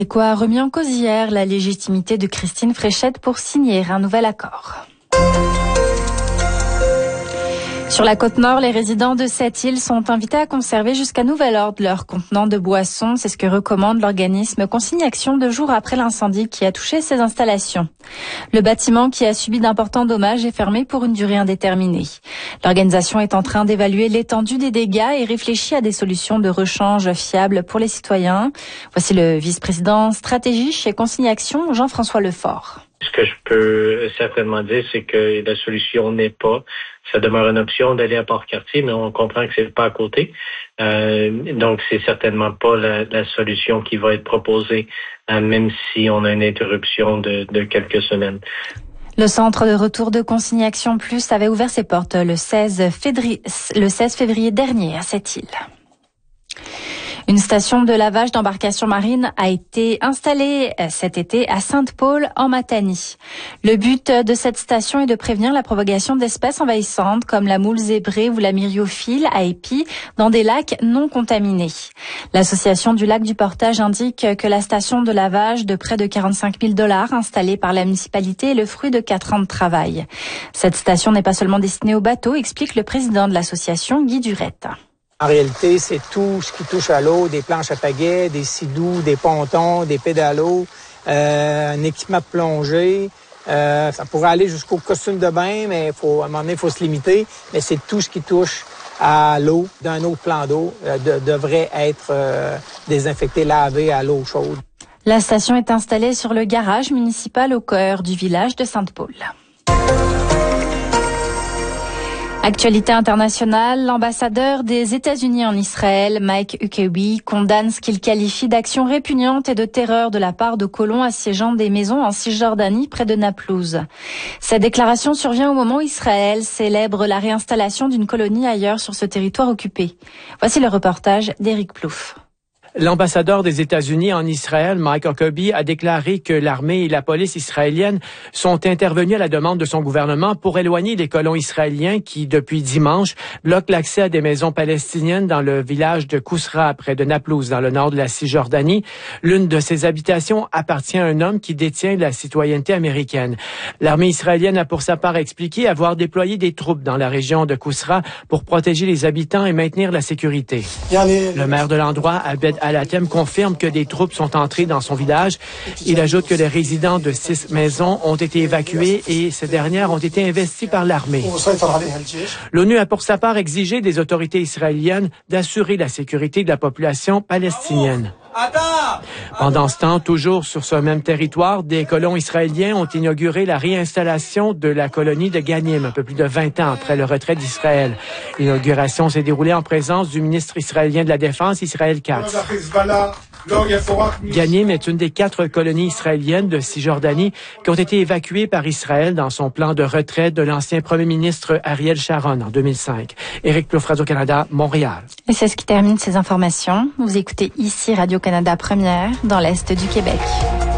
ECHO a remis en cause hier la légitimité de Christine Fréchette pour signer un nouvel accord. Sur la côte nord, les résidents de cette île sont invités à conserver jusqu'à nouvel ordre leurs contenants de boissons. C'est ce que recommande l'organisme Consigne Action 2 jours après l'incendie qui a touché ces installations. Le bâtiment qui a subi d'importants dommages est fermé pour une durée indéterminée. L'organisation est en train d'évaluer l'étendue des dégâts et réfléchit à des solutions de rechange fiables pour les citoyens. Voici le vice-président stratégie chez Consigne Action, Jean-François Lefort. Ce que je peux certainement dire, c'est que la solution n'est pas. Ça demeure une option d'aller à Port-Cartier, mais on comprend que c'est pas à côté. Donc, c'est certainement pas la solution qui va être proposée, même si on a une interruption de quelques semaines. Le centre de retour de Consigne Action Plus avait ouvert ses portes le 16 février dernier à cette île. Une station de lavage d'embarcations marines a été installée cet été à Sainte-Paule en Matanie. Le but de cette station est de prévenir la propagation d'espèces envahissantes comme la moule zébrée ou la myriophile à épis dans des lacs non contaminés. L'association du lac du Portage indique que la station de lavage de près de 45 000 $ installée par la municipalité est le fruit de 4 ans de travail. Cette station n'est pas seulement destinée aux bateaux, explique le président de l'association, Guy Durette. En réalité, c'est tout ce qui touche à l'eau, des planches à pagaie, des sidous, des pontons, des pédalos, un équipement de plongée. Ça pourrait aller jusqu'au costume de bain, mais à un moment donné, il faut se limiter. Mais c'est tout ce qui touche à l'eau d'un autre plan d'eau devrait être désinfecté, lavé à l'eau chaude. La station est installée sur le garage municipal au cœur du village de Sainte-Paule. Actualité internationale, l'ambassadeur des États-Unis en Israël, Mike Huckabee, condamne ce qu'il qualifie d'action répugnante et de terreur de la part de colons assiégeant des maisons en Cisjordanie près de Naplouse. Cette déclaration survient au moment où Israël célèbre la réinstallation d'une colonie ailleurs sur ce territoire occupé. Voici le reportage d'Éric Plouffe. L'ambassadeur des États-Unis en Israël, Mike Huckabee, a déclaré que l'armée et la police israélienne sont intervenus à la demande de son gouvernement pour éloigner les colons israéliens qui, depuis dimanche, bloquent l'accès à des maisons palestiniennes dans le village de Kousra, près de Naplouse, dans le nord de la Cisjordanie. L'une de ces habitations appartient à un homme qui détient la citoyenneté américaine. L'armée israélienne a pour sa part expliqué avoir déployé des troupes dans la région de Kousra pour protéger les habitants et maintenir la sécurité. Le maire de l'endroit, Abed Al-Hatem, confirme que des troupes sont entrées dans son village. Il ajoute que les résidents de 6 maisons ont été évacués et ces dernières ont été investies par l'armée. L'ONU a pour sa part exigé des autorités israéliennes d'assurer la sécurité de la population palestinienne. Pendant ce temps, toujours sur ce même territoire, des colons israéliens ont inauguré la réinstallation de la colonie de Ganim, un peu plus de 20 ans après le retrait d'Israël. L'inauguration s'est déroulée en présence du ministre israélien de la Défense, Israël Katz. Ganim est une des 4 colonies israéliennes de Cisjordanie qui ont été évacuées par Israël dans son plan de retrait de l'ancien premier ministre Ariel Sharon en 2005. Éric Plouffe, Radio-Canada, Montréal. Et c'est ce qui termine ces informations. Vous écoutez ici Radio-Canada Première, dans l'Est du Québec.